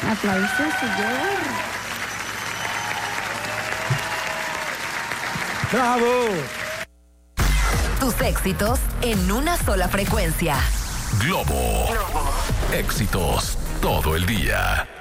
Aplausos, señor. ¡Bravo! Tus éxitos en una sola frecuencia. Globo. Éxitos todo el día.